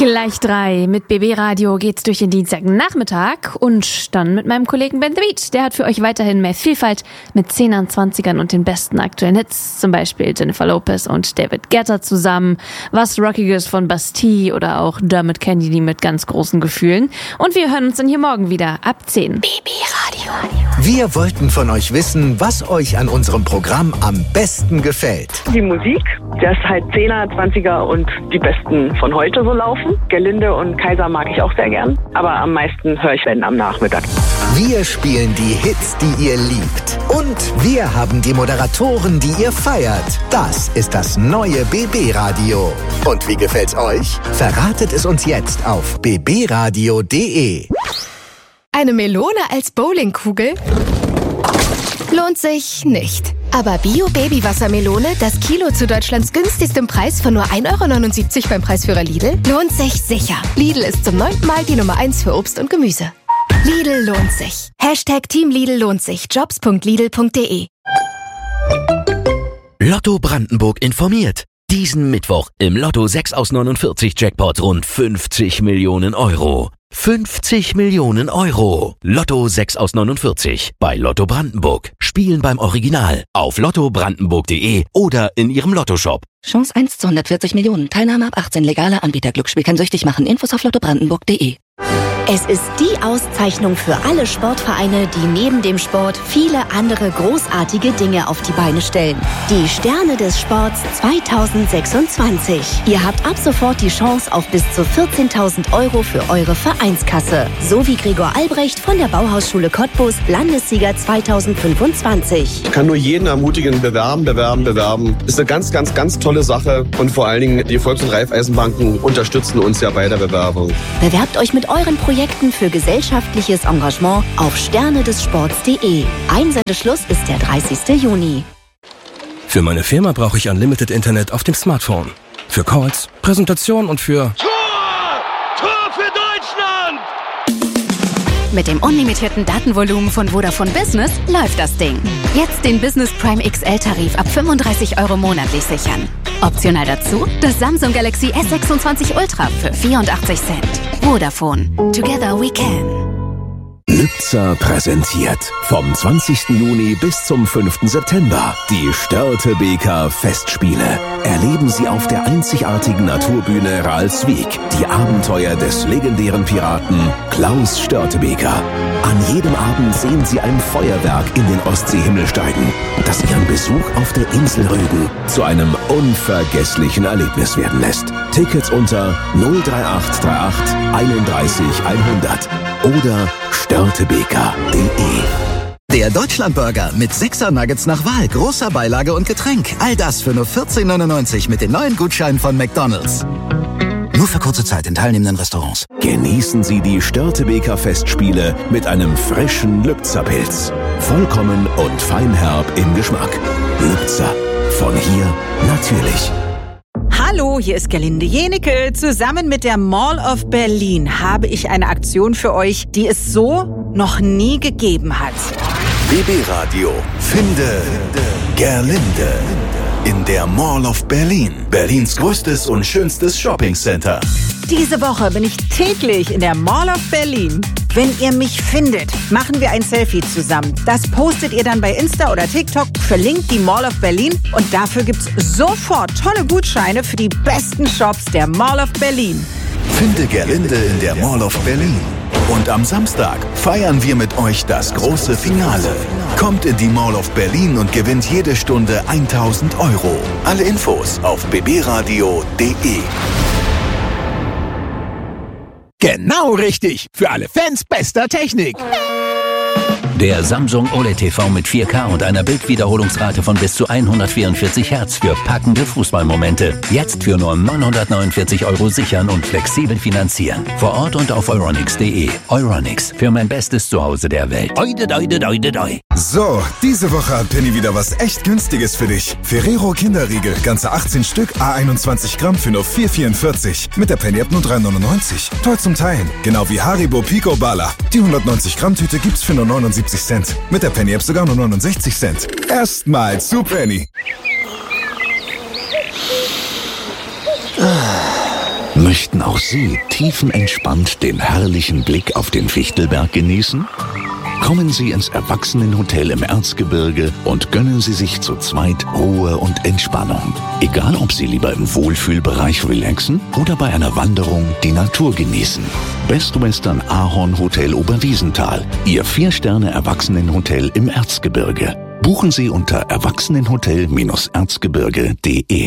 Gleich 3. Mit BB Radio geht's durch den Dienstagnachmittag und dann mit meinem Kollegen Ben The Beat. Der hat für euch weiterhin mehr Vielfalt mit 10ern, 20ern und den besten aktuellen Hits. Zum Beispiel Jennifer Lopez und David Guetta zusammen, was Rockiges von Bastille oder auch Dermot Kennedy mit ganz großen Gefühlen. Und wir hören uns dann hier morgen wieder ab 10. BB Radio. Wir wollten von euch wissen, was euch an unserem Programm am besten gefällt. Die Musik, dass halt 10er, 20er und die besten von heute so laufen. Gerlinde und Kaiser mag ich auch sehr gern, aber am meisten höre ich wenn am Nachmittag. Wir spielen die Hits, die ihr liebt. Und wir haben die Moderatoren, die ihr feiert. Das ist das neue BB Radio. Und wie gefällt's euch? Verratet es uns jetzt auf bbradio.de. Eine Melone als Bowlingkugel? Lohnt sich nicht. Aber Bio-Baby-Wassermelone, das Kilo zu Deutschlands günstigstem Preis von nur 1,79 € beim Preisführer Lidl, lohnt sich sicher. Lidl ist zum 9. Mal die Nummer 1 für Obst und Gemüse. Lidl lohnt sich. #Team Lidl lohnt sich. Jobs.lidl.de. Lotto Brandenburg informiert. Diesen Mittwoch im Lotto 6 aus 49 Jackpot rund 50 Millionen Euro. 50 Millionen Euro. Lotto 6 aus 49 bei Lotto Brandenburg. Spielen beim Original auf lottobrandenburg.de oder in ihrem Lottoshop. Chance 1 zu 140 Millionen. Teilnahme ab 18. Legaler Anbieter. Glücksspiel kann süchtig machen. Infos auf lottobrandenburg.de. Es ist die Auszeichnung für alle Sportvereine, die neben dem Sport viele andere großartige Dinge auf die Beine stellen. Die Sterne des Sports 2026. Ihr habt ab sofort die Chance auf bis zu 14.000 € für eure Vereinskasse. So wie Gregor Albrecht von der Bauhausschule Cottbus, Landessieger 2025. Ich kann nur jeden ermutigen, bewerben. Ist eine ganz, ganz, ganz tolle Sache. Und vor allen Dingen die Volks- und Raiffeisenbanken unterstützen uns ja bei der Bewerbung. Bewerbt euch mit euren Projekten für gesellschaftliches Engagement auf sternedessports.de. Einsendeschluss ist der 30. Juni. Für meine Firma brauche ich Unlimited Internet auf dem Smartphone. Für Calls, Präsentationen und für... Tor für Deutschland! Mit dem unlimitierten Datenvolumen von Vodafone Business läuft das Ding. Jetzt den Business Prime XL-Tarif ab 35 € monatlich sichern. Optional dazu das Samsung Galaxy S26 Ultra für 84 Cent. Vodafone. Together we can. Lübzer präsentiert vom 20. Juni bis zum 5. September die Störtebeker Festspiele. Erleben Sie auf der einzigartigen Naturbühne Ralswiek die Abenteuer des legendären Piraten Klaus Störtebeker. An jedem Abend sehen Sie ein Feuerwerk in den Ostseehimmel steigen, das Ihren Besuch auf der Insel Rügen zu einem unvergesslichen Erlebnis werden lässt. Tickets unter 03838 31 100 oder störtebeker.de. Der Deutschlandburger mit 6er Nuggets nach Wahl, großer Beilage und Getränk. All das für nur 14,99 € mit den neuen Gutscheinen von McDonald's. Nur für kurze Zeit in teilnehmenden Restaurants. Genießen Sie die Störtebeker Festspiele mit einem frischen Lübzer Pilz. Vollkommen und feinherb im Geschmack. Lübzer. Von hier natürlich. Hallo, hier ist Gerlinde Jenecke. Zusammen mit der Mall of Berlin habe ich eine Aktion für euch, die es so noch nie gegeben hat. BB Radio. Finde Gerlinde. In der Mall of Berlin. Berlins größtes und schönstes Shoppingcenter. Diese Woche bin ich täglich in der Mall of Berlin. Wenn ihr mich findet, machen wir ein Selfie zusammen. Das postet ihr dann bei Insta oder TikTok, verlinkt die Mall of Berlin und dafür gibt's sofort tolle Gutscheine für die besten Shops der Mall of Berlin. Finde Gerlinde in der Mall of Berlin. Und am Samstag feiern wir mit euch das große Finale. Kommt in die Mall of Berlin und gewinnt jede Stunde 1.000 €. Alle Infos auf bbradio.de. Genau richtig. Für alle Fans bester Technik. Der Samsung OLED TV mit 4K und einer Bildwiederholungsrate von bis zu 144 Hertz für packende Fußballmomente. Jetzt für nur 949 € sichern und flexibel finanzieren. Vor Ort und auf euronics.de. Euronics, für mein bestes Zuhause der Welt. Oide, doide, doide, doi. So, diese Woche hat Penny wieder was echt Günstiges für dich. Ferrero Kinderriegel, ganze 18 Stück, A21 Gramm für nur 4,44. Mit der Penny-App nur 3,99. Toll zum Teilen. Genau wie Haribo Pico Bala. Die 190 Gramm Tüte gibt's für nur 79 Cent. Mit der Penny-App sogar nur 69 Cent. Erstmal zu Penny. Möchten auch Sie tiefenentspannt den herrlichen Blick auf den Fichtelberg genießen? Kommen Sie ins Erwachsenenhotel im Erzgebirge und gönnen Sie sich zu zweit Ruhe und Entspannung. Egal, ob Sie lieber im Wohlfühlbereich relaxen oder bei einer Wanderung die Natur genießen. Best Western Ahorn Hotel Oberwiesenthal, Ihr 4-Sterne-Erwachsenenhotel im Erzgebirge. Buchen Sie unter erwachsenenhotel-erzgebirge.de.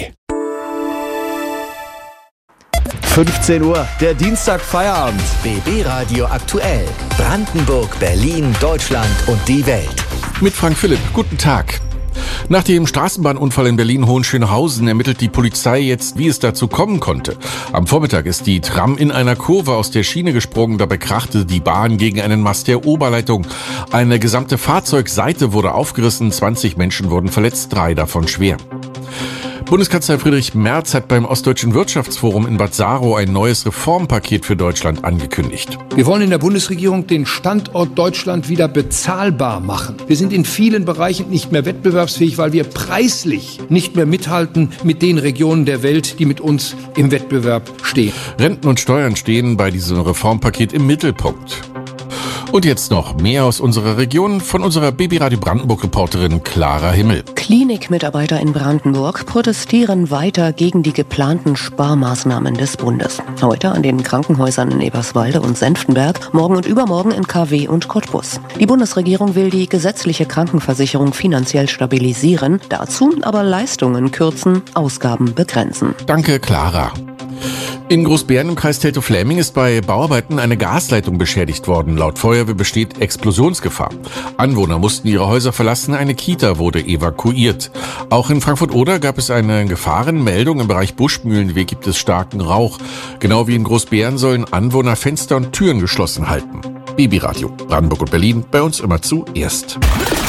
15 Uhr, der Dienstag Feierabend. BB Radio aktuell. Brandenburg, Berlin, Deutschland und die Welt. Mit Frank Philipp, guten Tag. Nach dem Straßenbahnunfall in Berlin-Hohenschönhausen ermittelt die Polizei jetzt, wie es dazu kommen konnte. Am Vormittag ist die Tram in einer Kurve aus der Schiene gesprungen. Dabei krachte die Bahn gegen einen Mast der Oberleitung. Eine gesamte Fahrzeugseite wurde aufgerissen, 20 Menschen wurden verletzt, 3 davon schwer. Bundeskanzler Friedrich Merz hat beim Ostdeutschen Wirtschaftsforum in Bad Saro ein neues Reformpaket für Deutschland angekündigt. Wir wollen in der Bundesregierung den Standort Deutschland wieder bezahlbar machen. Wir sind in vielen Bereichen nicht mehr wettbewerbsfähig, weil wir preislich nicht mehr mithalten mit den Regionen der Welt, die mit uns im Wettbewerb stehen. Renten und Steuern stehen bei diesem Reformpaket im Mittelpunkt. Und jetzt noch mehr aus unserer Region von unserer BB Radio Brandenburg-Reporterin Clara Himmel. Klinikmitarbeiter in Brandenburg protestieren weiter gegen die geplanten Sparmaßnahmen des Bundes. Heute an den Krankenhäusern in Eberswalde und Senftenberg, morgen und übermorgen in KW und Cottbus. Die Bundesregierung will die gesetzliche Krankenversicherung finanziell stabilisieren, dazu aber Leistungen kürzen, Ausgaben begrenzen. Danke, Clara. In Großbären im Kreis Teltow-Fläming ist bei Bauarbeiten eine Gasleitung beschädigt worden. Laut Feuerwehr besteht Explosionsgefahr. Anwohner mussten ihre Häuser verlassen, eine Kita wurde evakuiert. Auch in Frankfurt-Oder gab es eine Gefahrenmeldung. Im Bereich Buschmühlenweg gibt es starken Rauch. Genau wie in Großbären sollen Anwohner Fenster und Türen geschlossen halten. BB Radio, Brandenburg und Berlin, bei uns immer zuerst.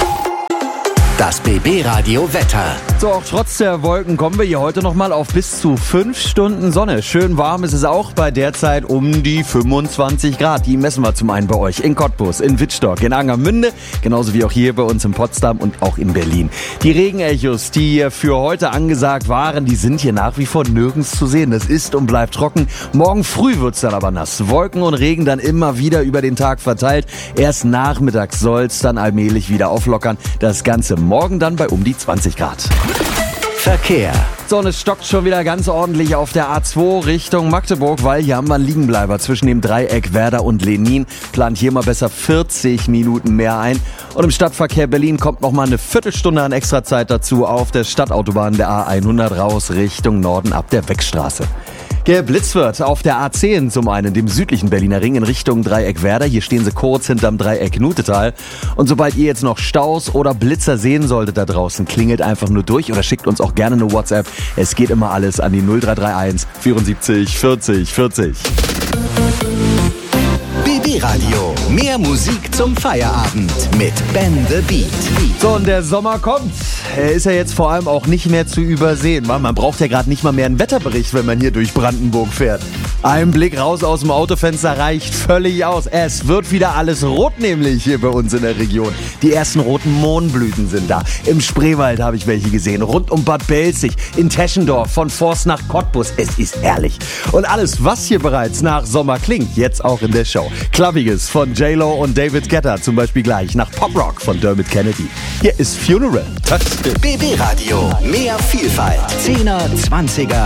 Das BB Radio Wetter. So, auch trotz der Wolken kommen wir hier heute nochmal auf bis zu 5 Stunden Sonne. Schön warm ist es auch bei derzeit um die 25 Grad. Die messen wir zum einen bei euch in Cottbus, in Wittstock, in Angermünde, genauso wie auch hier bei uns in Potsdam und auch in Berlin. Die Regenechos, die für heute angesagt waren, die sind hier nach wie vor nirgends zu sehen. Das ist und bleibt trocken. Morgen früh wird's dann aber nass. Wolken und Regen dann immer wieder über den Tag verteilt. Erst nachmittags soll's dann allmählich wieder auflockern. Das Ganze morgen dann bei um die 20 Grad. Verkehr. So, und es stockt schon wieder ganz ordentlich auf der A2 Richtung Magdeburg, weil hier haben wir einen Liegenbleiber zwischen dem Dreieck Werder und Lenin. Plant hier mal besser 40 Minuten mehr ein. Und im Stadtverkehr Berlin kommt noch mal eine Viertelstunde an Extrazeit dazu auf der Stadtautobahn der A100 raus Richtung Norden ab der Weckstraße. Geblitzt wird auf der A10 zum einen, dem südlichen Berliner Ring in Richtung Dreieck Werder. Hier stehen sie kurz hinterm Dreieck Nutetal. Und sobald ihr jetzt noch Staus oder Blitzer sehen solltet da draußen, klingelt einfach nur durch oder schickt uns auch gerne eine WhatsApp. Es geht immer alles an die 0331 74 40 40. BB Radio. Mehr Musik zum Feierabend mit Ben the Beat. So, und der Sommer kommt. Er ist ja jetzt vor allem auch nicht mehr zu übersehen. Man braucht ja gerade nicht mal mehr einen Wetterbericht, wenn man hier durch Brandenburg fährt. Ein Blick raus aus dem Autofenster reicht völlig aus. Es wird wieder alles rot, nämlich hier bei uns in der Region. Die ersten roten Mohnblüten sind da. Im Spreewald habe ich welche gesehen. Rund um Bad Belzig, in Teschendorf, von Forst nach Cottbus. Es ist herrlich. Und alles, was hier bereits nach Sommer klingt, jetzt auch in der Show. Klappiges von J-Lo und David Guetta zum Beispiel gleich. Nach Poprock von Dermot Kennedy. Hier ist Funeral. BB Radio. Mehr Vielfalt. 10er, 20er